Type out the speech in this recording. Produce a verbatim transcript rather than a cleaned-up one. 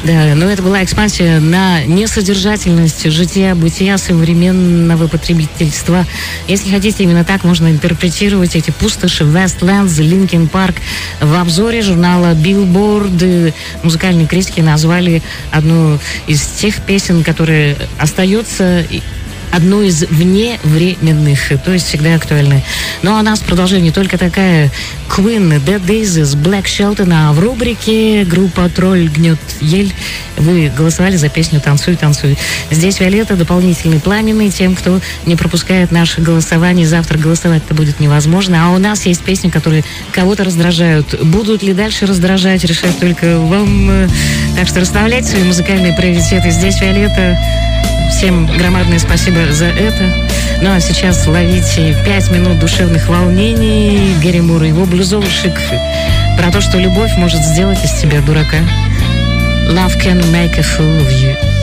Да, но это была экспансия на несодержательность жития-бытия современного потребительства. Если хотите, именно так можно интерпретировать эти пустоши Westlands, Linkin Park. В обзоре журнала Billboard музыкальные критики назвали одну из тех песен, которая остается одной из вневременных, то есть всегда актуальной. Ну а у нас продолжение только такая: Queen, Dead Daisies, Black Shelton, а в рубрике группа Тролль гнет ель вы голосовали за песню «Танцуй, танцуй». Здесь Виолетта, дополнительный пламенный. Тем, кто не пропускает наше голосование, завтра голосовать-то будет невозможно. А у нас есть песни, которые кого-то раздражают. Будут ли дальше раздражать, решать только вам. Так что расставляйте свои музыкальные приоритеты. Здесь Виолетта. Всем громадное спасибо за это. Ну а сейчас ловите пять минут душевных волнений. Гэри Мур и его блюзовщик про то, что любовь может сделать из тебя дурака. Love can make a fool of you.